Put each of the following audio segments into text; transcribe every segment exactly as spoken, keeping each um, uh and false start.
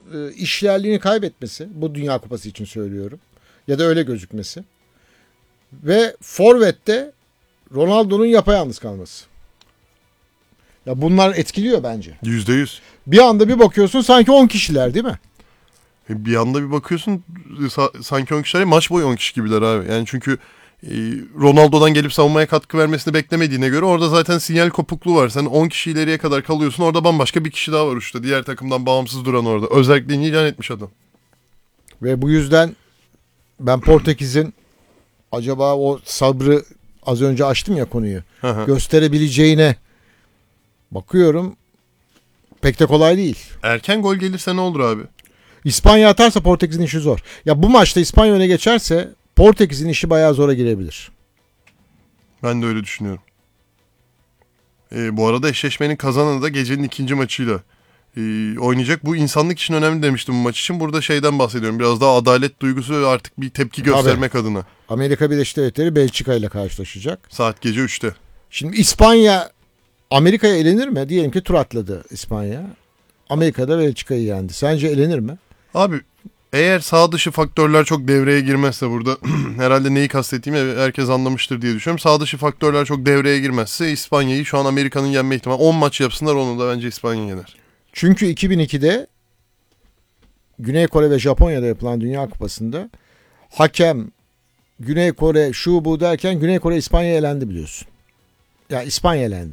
e, işlerliğini kaybetmesi, bu Dünya Kupası için söylüyorum. Ya da öyle gözükmesi. Ve forvette Ronaldo'nun yapayalnız kalması. Ya bunlar etkiliyor bence. Yüzde yüz. Bir anda bir bakıyorsun sanki on kişiler değil mi? Bir anda bir bakıyorsun sanki on kişiler, maç boyu on kişi gibiler abi. Yani çünkü Ronaldo'dan gelip savunmaya katkı vermesini beklemediğine göre orada zaten sinyal kopukluğu var. Sen on kişi ileriye kadar kalıyorsun, orada bambaşka bir kişi daha var uçta. Diğer takımdan bağımsız duran orada. Özelliğini ilan etmiş adam. Ve bu yüzden ben Portekiz'in acaba o sabrı, az önce açtım ya konuyu, gösterebileceğine bakıyorum. Pek de kolay değil. Erken gol gelirse ne olur abi? İspanya atarsa Portekiz'in işi zor. Ya bu maçta İspanya öne geçerse Portekiz'in işi bayağı zora girebilir. Ben de öyle düşünüyorum. Ee, bu arada eşleşmenin kazananı da gecenin ikinci maçıyla e, oynayacak. Bu insanlık için önemli demiştim bu maç için. Burada şeyden bahsediyorum. Biraz daha adalet duygusu ve artık bir tepki göstermek Tabii. adına. Amerika Birleşik Devletleri Belçika ile karşılaşacak. Saat gece üçte. Şimdi İspanya Amerika'ya elenir mi? Diyelim ki tur atladı İspanya. Amerika'da Belçika'yı yendi. Sence elenir mi? Abi eğer sağ dışı faktörler çok devreye girmezse, burada herhalde neyi kastettiğimi herkes anlamıştır diye düşünüyorum. Sağ dışı faktörler çok devreye girmezse İspanya'yı şu an Amerika'nın yenme ihtimali, on maç yapsınlar onu da bence İspanya yener. Çünkü iki bin ikide Güney Kore ve Japonya'da yapılan Dünya Kupası'nda hakem Güney Kore şu bu derken Güney Kore İspanya'ya elendi biliyorsun. Ya yani İspanya elendi.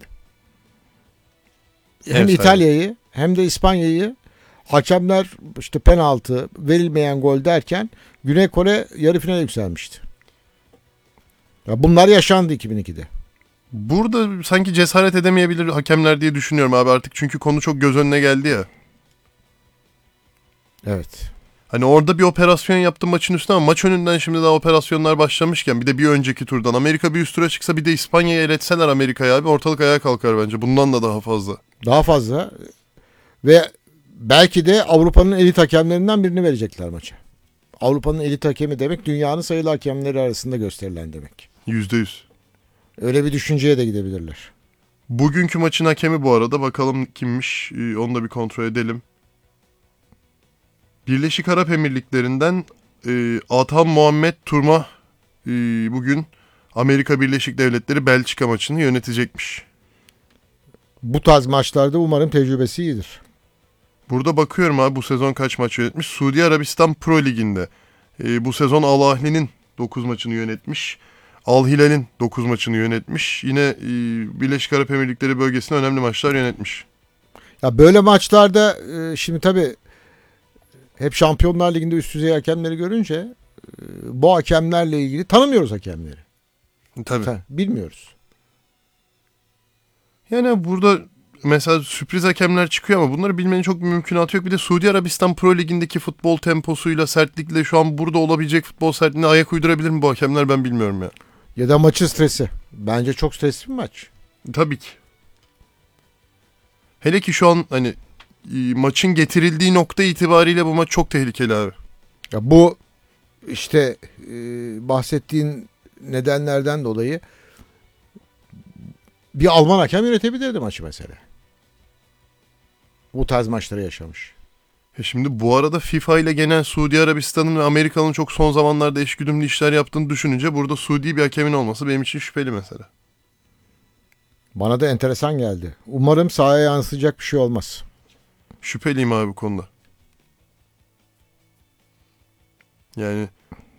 Hem evet, İtalya'yı hem de İspanya'yı hakemler işte penaltı, verilmeyen gol derken Güney Kore yarı finale yükselmişti. Ya bunlar yaşandı iki bin ikide. Burada sanki cesaret edemeyebilir hakemler diye düşünüyorum abi artık. Çünkü konu çok göz önüne geldi ya. Evet. Hani orada bir operasyon yaptı maçın üstüne ama maç önünden şimdi daha operasyonlar başlamışken bir de bir önceki turdan Amerika bir üst tura çıksa bir de İspanya'ya eletseler Amerika'ya abi ortalık ayağa kalkar bence. Bundan da daha fazla. Daha fazla ve belki de Avrupa'nın elit hakemlerinden birini verecekler maça. Avrupa'nın elit hakemi demek dünyanın sayılı hakemleri arasında gösterilen demek. Yüzde yüz. Öyle bir düşünceye de gidebilirler. Bugünkü maçın hakemi bu arada bakalım kimmiş, onu da bir kontrol edelim. Birleşik Arap Emirlikleri'nden e, Adhan Muhammed Turma e, bugün Amerika Birleşik Devletleri Belçika maçını yönetecekmiş. Bu tarz maçlarda umarım tecrübesi iyidir. Burada bakıyorum abi bu sezon kaç maç yönetmiş. Suudi Arabistan Pro Ligi'nde e, bu sezon Al Ahli'nin dokuz maçını yönetmiş. Al Hilal'in dokuz maçını yönetmiş. Yine e, Birleşik Arap Emirlikleri bölgesinde önemli maçlar yönetmiş. Ya böyle maçlarda e, şimdi tabii hep Şampiyonlar Ligi'nde üst düzey hakemleri görünce e, bu hakemlerle ilgili tanımıyoruz hakemleri. Tabii. Ta, bilmiyoruz. Yani burada mesela sürpriz hakemler çıkıyor ama bunları bilmenin çok bir mümkünatı yok. Bir de Suudi Arabistan Pro Ligi'ndeki futbol temposuyla, sertlikle şu an burada olabilecek futbol sertliğine ayak uydurabilir mi bu hakemler, ben bilmiyorum ya. Ya da maçın stresi. Bence çok stresli bir maç. Tabii ki. Hele ki şu an hani maçın getirildiği nokta itibariyle bu maç çok tehlikeli abi. Ya bu işte e, bahsettiğin nedenlerden dolayı bir Alman hakem yönetebilirdi maçı mesela. Bu tarz maçları yaşamış. E şimdi bu arada FIFA ile genel Suudi Arabistan'ın ve Amerika'nın çok son zamanlarda eşgüdümlü işler yaptığını düşününce burada Suudi bir hakemin olması benim için şüpheli mesela. Bana da enteresan geldi. Umarım sahaya yansıyacak bir şey olmaz. Şüpheliyim abi bu konuda. Yani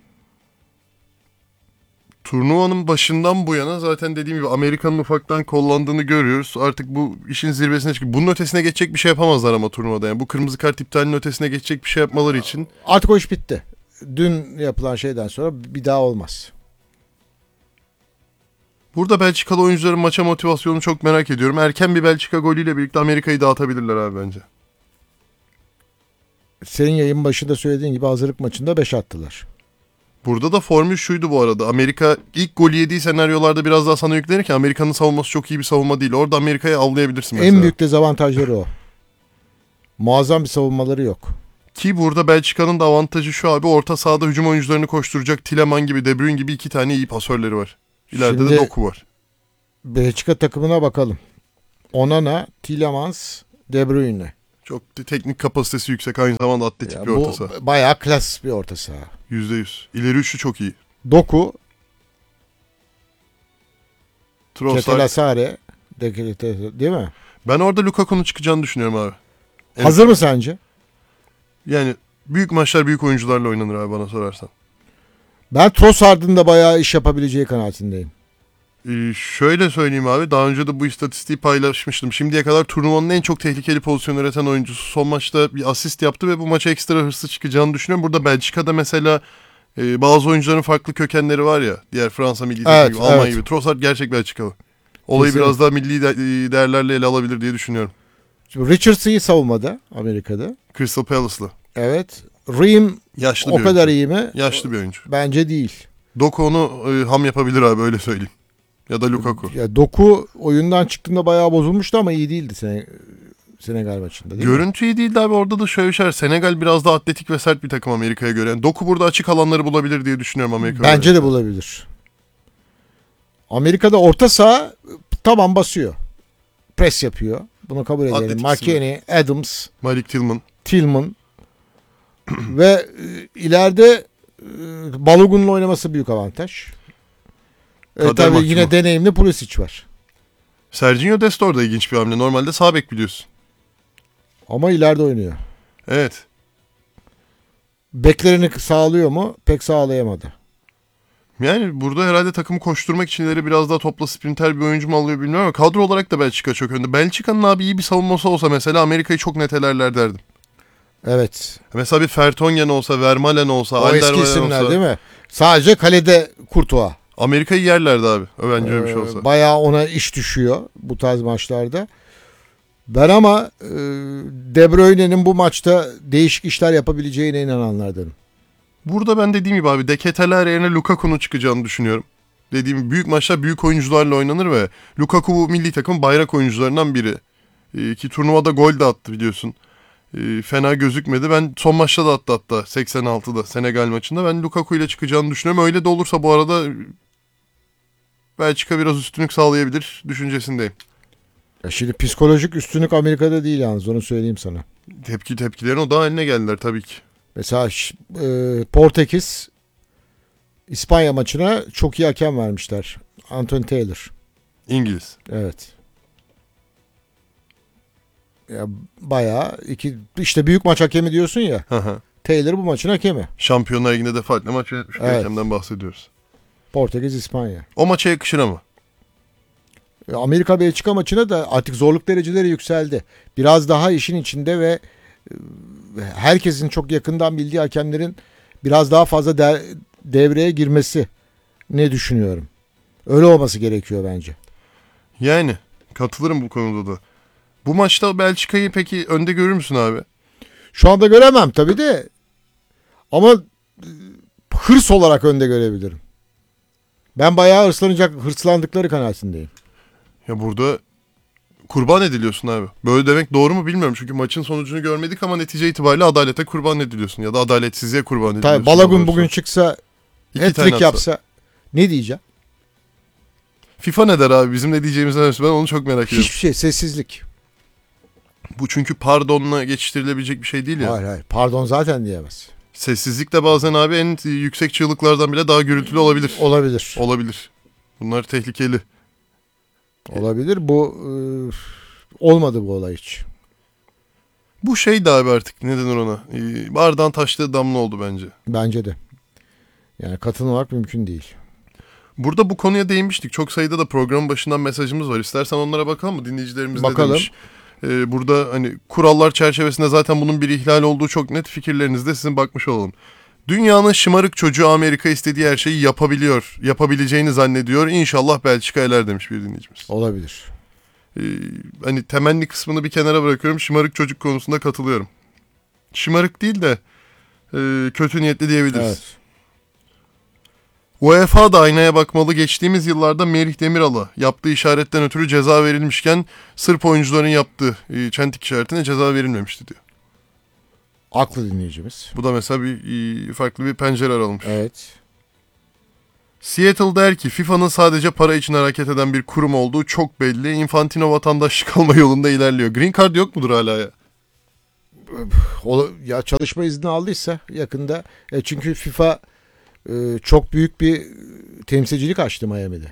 turnuvanın başından bu yana zaten dediğim gibi Amerika'nın ufaktan kollandığını görüyoruz. Artık bu işin zirvesine çıkıyor. Bunun ötesine geçecek bir şey yapamazlar ama turnuvada. Yani bu kırmızı kart iptalinin ötesine geçecek bir şey yapmaları için. Artık o iş bitti. Dün yapılan şeyden sonra bir daha olmaz. Burada Belçikalı oyuncuların maça motivasyonunu çok merak ediyorum. Erken bir Belçika golüyle birlikte Amerika'yı dağıtabilirler abi bence. Senin yayın başında söylediğin gibi hazırlık maçında beş attılar. Burada da formül şuydu bu arada. Amerika ilk golü yediği senaryolarda biraz daha sana yüklenir ki Amerika'nın savunması çok iyi bir savunma değil. Orada Amerika'yı avlayabilirsin mesela. En büyük dezavantajları o. Muazzam bir savunmaları yok. Ki burada Belçika'nın da avantajı şu abi. Orta sahada hücum oyuncularını koşturacak Tielemans gibi, De Bruyne gibi iki tane iyi pasörleri var. İleride Şimdi, de Doku var. Belçika takımına bakalım. Onana, Tielemans, De Bruyne. Çok te- teknik kapasitesi yüksek, aynı zamanda atletik Ya bir bu orta saha. bayağı klas bir orta saha. yüzde yüz. İleri üçlü çok iyi. Doku, Trossard. Ketelasare, değil mi? Ben orada Lukaku'nun çıkacağını düşünüyorum abi. Evet. Hazır mı sence? Yani büyük maçlar büyük oyuncularla oynanır abi, bana sorarsan. Ben Trossard'ın da bayağı iş yapabileceği kanaatindeyim. Ee, şöyle söyleyeyim abi, daha önce de bu istatistiği paylaşmıştım. Şimdiye kadar turnuvanın en çok tehlikeli pozisyon üreten oyuncusu. Son maçta bir asist yaptı ve bu maça ekstra hırslı çıkacağını düşünüyorum. Burada Belçika'da mesela e, bazı oyuncuların farklı kökenleri var ya. Diğer Fransa milli takımı Evet, gibi, Almanya evet. gibi. Trossard gerçek Belçikalı. Olayı Kesinlikle. biraz daha milli de- değerlerle ele alabilir diye düşünüyorum. Şimdi Richards iyi savunmada Amerika'da. Crystal Palace'lı. Evet. Ream Yaşlı o bir kadar oyuncu. iyi mi? Yaşlı bir oyuncu. Bence değil. Doku onu e, ham yapabilir abi, öyle söyleyeyim. Ya da Lukaku. Ya Doku oyundan çıktığında bayağı bozulmuştu ama iyi değildi Sene, Senegal maçında değil mi? Görüntü iyi değildi abi, orada da şöyle bir şey var. Senegal biraz daha atletik ve sert bir takım Amerika'ya göre. Yani Doku burada açık alanları bulabilir diye düşünüyorum Amerika. Bence de bulabilir. Amerika'da orta saha taban basıyor. Pres yapıyor. Bunu kabul edelim. Atletik McKennie, Adams, Malik Tillman. Tillman ve e, ileride e, Balogun'la oynaması büyük avantaj. E, Kader tabii Mahkumu. yine deneyimli Pulisic var. Sergio Dest orada ilginç bir hamle. Normalde sağ bek biliyorsun. Ama ileride oynuyor. Evet. Beklerini sağlıyor mu? Pek sağlayamadı. Yani burada herhalde takımı koşturmak için ileri biraz daha topla sprinter bir oyuncu mu alıyor bilmiyorum ama kadro olarak da Belçika çok önde. Belçika'nın abi iyi bir savunması olsa mesela Amerika'yı çok net elerler derdim. Evet. Mesela bir Vertonghen olsa, Vermaelen olsa, O eski Alderweireld isimler olsa. değil mi? Sadece kalede Courtois. Amerika'yı yerlerdi abi. Bence öyle bir şey Ee, olsa. bayağı ona iş düşüyor bu tarz maçlarda. Ben ama e, De Bruyne'nin bu maçta değişik işler yapabileceğine inananlardanım. Burada ben dediğim gibi abi Deketeler yerine Lukaku'nun çıkacağını düşünüyorum. Dediğim gibi büyük maçlar büyük oyuncularla oynanır ve Lukaku bu milli takımın bayrak oyuncularından biri. Ee, ki turnuvada gol de attı biliyorsun. Ee, fena gözükmedi. Ben son maçta da attı hatta seksen altıda Senegal maçında. Ben Lukaku ile çıkacağını düşünüyorum. Öyle de olursa bu arada Belçika biraz üstünlük sağlayabilir düşüncesindeyim. Ya şimdi psikolojik üstünlük Amerika'da değil yalnız, onu söyleyeyim sana. Tepki tepkilerin o da haline geldiler tabii ki. Mesela e, Portekiz İspanya maçına çok iyi hakem vermişler. Anthony Taylor. İngiliz. Evet. Ya bayağı iki işte büyük maç hakemi diyorsun ya. Hı hı. Taylor bu maçın hakemi. Şampiyonlar Ligi'nde defaatle maç yönetmiş bir Evet. hakemden bahsediyoruz. Portekiz İspanya. O maça yakışır ama. E, Amerika Belçika maçına da artık zorluk dereceleri yükseldi. Biraz daha işin içinde ve e, herkesin çok yakından bildiği hakemlerin biraz daha fazla de- devreye girmesi ne düşünüyorum. Öyle olması gerekiyor bence. Yani katılırım bu konuda da. Bu maçta Belçika'yı peki önde görür müsün abi? Şu anda göremem tabii de ama e, hırs olarak önde görebilirim. Ben bayağı hırslanacak, hırslandıkları kanaatindeyim. Ya burada kurban ediliyorsun abi. Böyle demek doğru mu bilmiyorum. Çünkü maçın sonucunu görmedik ama netice itibariyle adalete kurban ediliyorsun. Ya da adaletsizliğe kurban ediliyorsun. Tabii Balogun doğrusu. bugün çıksa, İki tane hat-trick atsa. yapsa ne diyeceğim? FIFA ne der abi? Bizim ne diyeceğimizden ötürü ben onu çok merak ediyorum. Hiçbir şey, sessizlik. Bu çünkü pardonla geçiştirilebilecek bir şey değil ya. Hayır hayır, pardon zaten diyemez. Sessizlik de bazen abi en yüksek çığlıklardan bile daha gürültülü olabilir. Olabilir. Olabilir. Bunlar tehlikeli. Olabilir. Bu e, olmadı bu olay hiç. Bu şey de abi artık ne denir ona? Ee, bardağın taştığı damla oldu bence. Bence de. Yani katılmamak mümkün değil. Burada bu konuya değinmiştik. Çok sayıda da programın başından mesajımız var. İstersen onlara bakalım mı? Dinleyicilerimiz Bakalım. ne demiş? Ee, burada hani kurallar çerçevesinde zaten bunun bir ihlal olduğu çok net, fikirlerinizde sizin bakmış olalım. Dünyanın şımarık çocuğu Amerika istediği her şeyi yapabiliyor. Yapabileceğini zannediyor. İnşallah Belçika eler demiş bir dinleyicimiz. Olabilir. Ee, hani temenni kısmını bir kenara bırakıyorum. Şımarık çocuk konusunda katılıyorum. Şımarık değil de e, kötü niyetli diyebiliriz. Evet. UEFA da aynaya bakmalı. Geçtiğimiz yıllarda Merih Demiral'a yaptığı işaretten ötürü ceza verilmişken Sırp oyuncuların yaptığı e, çentik işaretine ceza verilmemişti diyor. Aklı dinleyicimiz. Bu da mesela bir e, farklı bir pencere aralmış. Evet. Seattle der ki FIFA'nın sadece para için hareket eden bir kurum olduğu çok belli. Infantino vatandaşlık alma yolunda ilerliyor. Green Card yok mudur hala ya? o, ya çalışma izni aldıysa yakında e, çünkü FIFA e, çok büyük bir temsilcilik açtı Miami'de.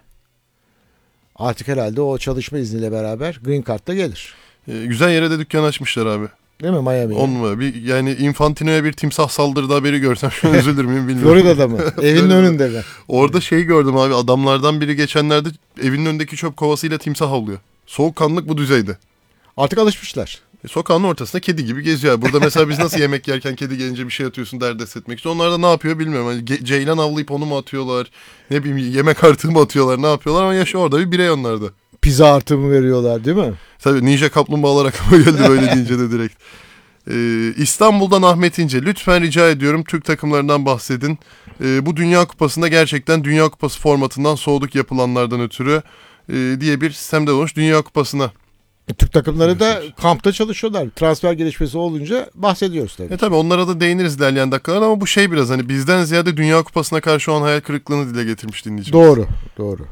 Artık herhalde o çalışma izniyle beraber Green Card da gelir. E, güzel yere de dükkan açmışlar abi. Değil mi Miami'ye? On numara. Bir, yani Infantino'ya bir timsah saldırdı haberi görsem şu an üzülür müyüm bilmiyorum. Florida'da mı? Evinin önünde mi? Orada şey gördüm abi, adamlardan biri geçenlerde evinin önündeki çöp kovasıyla timsah avlıyor. Soğukkanlılık bu düzeyde. Artık alışmışlar. E, sokağın ortasında kedi gibi geziyor. Burada mesela biz nasıl yemek yerken kedi gelince bir şey atıyorsun derdest etmek için. Onlar da ne yapıyor bilmiyorum. Hani ge- ceylan avlayıp onu mu atıyorlar? Ne bileyim yemek artığı mı atıyorlar? Ne yapıyorlar? Ama yaşı orada bir birey onlar da. Pizza artımı veriyorlar değil mi? Tabii ninja kaplumbağalar aklıma geldi böyle deyince de direkt. Ee, İstanbul'dan Ahmet İnce. Lütfen rica ediyorum Türk takımlarından bahsedin. Ee, bu Dünya Kupası'nda gerçekten Dünya Kupası formatından soğuduk yapılanlardan ötürü e, diye bir sistemde olmuş Dünya Kupası'na. Türk takımları da kampta çalışıyorlar. Transfer gelişmesi olunca bahsediyoruz tabii. E tabii onlara da değiniriz ilerleyen dakikalar ama bu şey biraz hani bizden ziyade Dünya Kupası'na karşı olan hayal kırıklığını dile getirmiş dinleyicimiz. Doğru, doğru.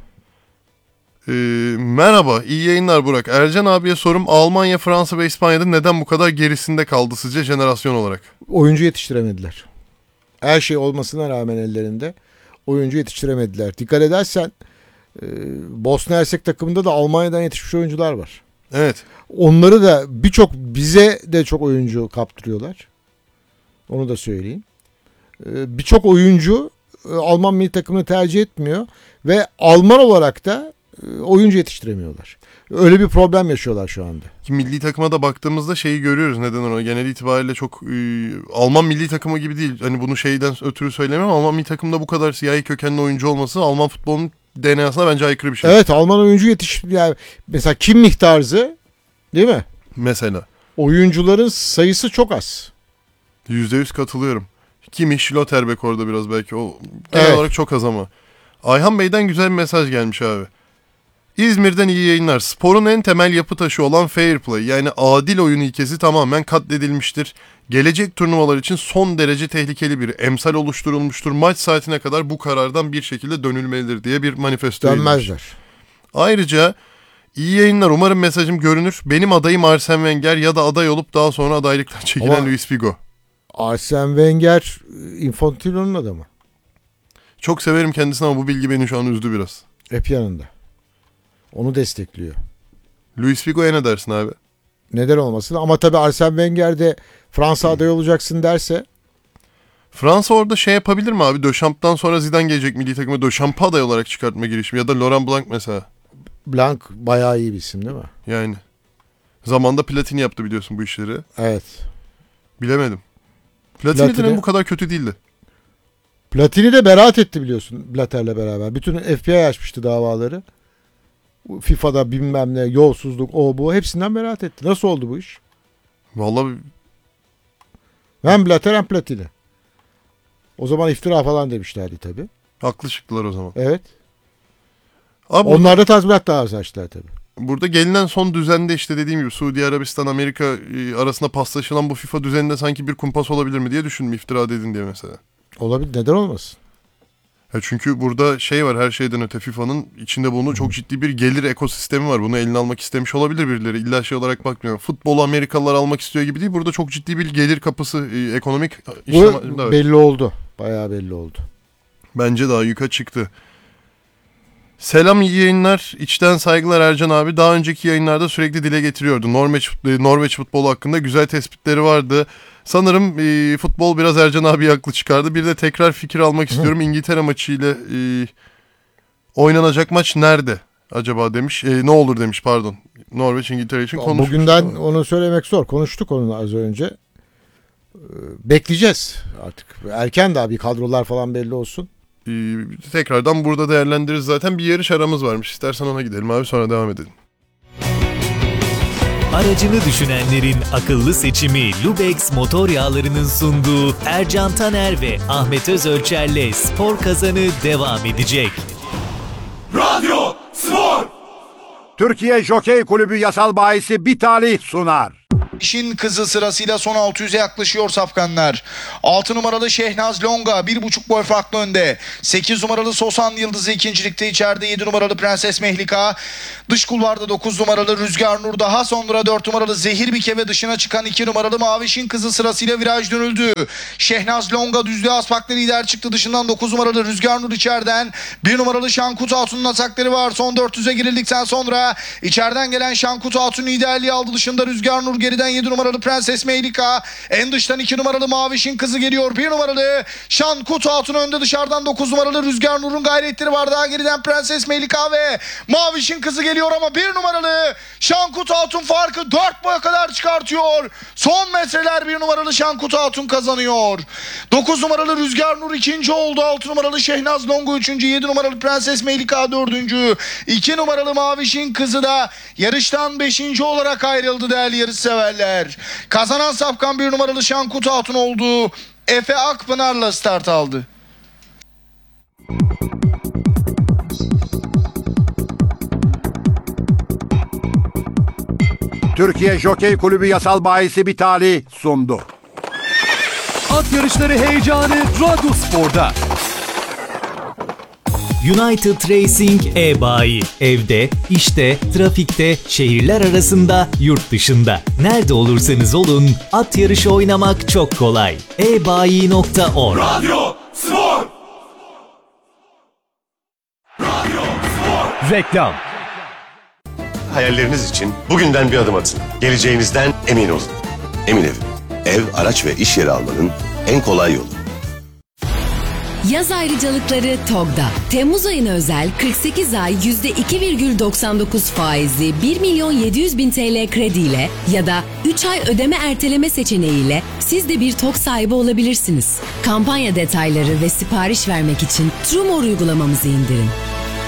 Ee, merhaba, iyi yayınlar Burak. Ercan abiye sorum, Almanya, Fransa ve İspanya'da neden bu kadar gerisinde kaldı sizce jenerasyon olarak? Oyuncu yetiştiremediler. Her şey olmasına rağmen ellerinde oyuncu yetiştiremediler. Dikkat edersen e, Bosna Hersek takımında da Almanya'dan yetişmiş oyuncular var. Evet. Onları da birçok bize de çok oyuncu kaptırıyorlar. Onu da söyleyeyim. E, birçok oyuncu e, Alman milli takımını tercih etmiyor ve Alman olarak da e, oyuncu yetiştiremiyorlar. Öyle bir problem yaşıyorlar şu anda. Ki milli takıma da baktığımızda şeyi görüyoruz, neden ona genel itibariyle çok e, Alman milli takımı gibi değil. Hani bunu şeyden ötürü söylemiyorum, Alman milli takımda bu kadar siyahi kökenli oyuncu olması Alman futbolunun D N A'sına bence aykırı bir şey. Evet, Alman oyuncu yetiş yani mesela Kimmich tarzı değil mi? Mesela. Oyuncuların sayısı çok az. yüzde yüz katılıyorum. Kimmich, Schlotterbeck orada biraz belki o genel Evet. olarak çok az ama. Ayhan Bey'den güzel bir mesaj gelmiş abi. İzmir'den iyi yayınlar. Sporun en temel yapı taşı olan fair play yani adil oyun ilkesi tamamen katledilmiştir. Gelecek turnuvalar için son derece tehlikeli bir emsal oluşturulmuştur. Maç saatine kadar bu karardan bir şekilde dönülmelidir diye bir manifesto yayınlamış. Dönmezler. Ayrıca iyi yayınlar. Umarım mesajım görünür. Benim adayım Arsene Wenger ya da aday olup daha sonra adaylıktan çekilen Ama- Luis Figo. Arsene Wenger Infantino'nun adamı. Çok severim kendisini ama bu bilgi beni şu an üzdü biraz. Hep yanında. Onu destekliyor. Luis Figo'ya ne dersin abi? Neden olmasın? Ama tabii Arsene Wenger de Fransa adayı olacaksın derse Fransa orada şey yapabilir mi abi? Döchamp'tan sonra Zidane gelecek milli takıma. Döchamp'ı aday olarak çıkartma girişimi ya da Laurent Blanc mesela. Blanc bayağı iyi bir isim değil mi? Yani. Zamanda Platini yaptı biliyorsun bu işleri. Evet. Bilemedim. Platini, Platini- dönemi bu kadar kötü değildi. Platini de beraat etti biliyorsun Blatter'le beraber. Bütün F B I açmıştı davaları. FIFA'da bilmem ne yolsuzluk o bu hepsinden beraat etti. Nasıl oldu bu iş? Vallahi Hem Blatter hem Platini. O zaman iftira falan demişlerdi tabii. haklı çıktılar o zaman. Evet. Abi Onlar da tazminat davası açtılar tabii. burada gelinen son düzende işte dediğim gibi Suudi Arabistan, Amerika e, arasında paslaşılan bu FIFA düzeninde sanki bir kumpas olabilir mi diye düşündüm, iftira dedin diye mesela. Olabilir. Neden olmasın? Ya çünkü burada şey var, her şeyden öte FIFA'nın içinde bulunduğu çok ciddi bir gelir ekosistemi var. Bunu eline almak istemiş olabilir birileri. İlla şey olarak bakmıyorum. Futbolu Amerikalılar almak istiyor gibi değil. Burada çok ciddi bir gelir kapısı, e, ekonomik Bu işlem var. belli oldu. Bayağı belli oldu. Bence daha yuka çıktı. Selam, iyi yayınlar. İçten saygılar Ercan abi. Daha önceki yayınlarda sürekli dile getiriyordu. Norveç, Norveç futbolu hakkında güzel tespitleri vardı. Sanırım e, futbol biraz Ercan abi haklı çıkardı. Bir de tekrar fikir almak istiyorum. İngiltere maçıyla e, oynanacak maç nerede acaba demiş. E, ne olur demiş pardon. Norveç İngiltere için konuşmuştuk. Bugünden ama. onu söylemek zor. Konuştuk onu az önce. Ee, Bekleyeceğiz artık. Erken daha bir kadrolar falan belli olsun. E, tekrardan burada değerlendiririz. Zaten bir yarış aramız varmış. İstersen ona gidelim abi, sonra devam edelim. Aracını düşünenlerin akıllı seçimi Lubex motor yağlarının sunduğu Ercan Taner ve Ahmet Özölçer'le Spor Kazanı devam edecek. Radyo Spor! Türkiye Jokey Kulübü yasal bahisi bir talih sunar. İşin kızı sırasıyla son altı yüze yaklaşıyor safkanlar. altı numaralı Şehnaz Longa bir buçuk boy farklı önde. sekiz numaralı Sosan Yıldızı ikincilikte içeride. yedi numaralı Prenses Mehlika. Dış kulvarda dokuz numaralı Rüzgar Nur. Daha sonra dört numaralı Zehir Bike ve dışına çıkan iki numaralı Maviş'in kızı sırasıyla viraj dönüldü. Şehnaz Longa düzlüğe aspaklı lider çıktı. Dışından dokuz numaralı Rüzgar Nur içeriden. bir numaralı Şankut Hatun'un atakları var. Son dört yüze girildikten sonra içeriden gelen Şankut Hatun liderliği aldı. Dışında Rüzgar Nur, geriden yedi numaralı Prenses Meylika. En dıştan iki numaralı Maviş'in kızı geliyor. bir numaralı Şankut Hatun önde, dışarıdan dokuz numaralı Rüzgar Nur'un gayretleri var. Daha geriden Prenses Meylika ve Maviş'in kızı geliyor ama bir numaralı Şankut Hatun farkı dört boya kadar çıkartıyor. Son metreler bir numaralı Şankut Hatun kazanıyor. dokuz numaralı Rüzgar Nur ikinci oldu. altı numaralı Şehnaz Longo üçüncü. yedi numaralı Prenses Meylika dördüncü. iki numaralı Maviş'in kızı da yarıştan beşinci olarak ayrıldı değerli yarış severler. Kazanan safkan bir numaralı Şankut Hatun oldu. Efe Akpınar'la start aldı. Türkiye Jokey Kulübü Yasal Bayisi Bitali sundu. At yarışları heyecanı Radyospor'da. United Racing e-bayi. Evde, işte, trafikte, şehirler arasında, yurt dışında. Nerede olursanız olun, at yarışı oynamak çok kolay. e bayi nokta org. Radyo Spor. Radyo Spor. Reklam. Hayalleriniz için bugünden bir adım atın. Geleceğinizden emin olun. Emin Ev. Ev, araç ve iş yeri almanın en kolay yolu. Yaz ayrıcalıkları TOG'da. Temmuz ayına özel kırk sekiz ay yüzde iki virgül doksan dokuz faizli bir milyon yedi yüz bin TL krediyle ya da üç ay ödeme erteleme seçeneğiyle siz de bir TOG sahibi olabilirsiniz. Kampanya detayları ve sipariş vermek için TrueMore uygulamamızı indirin.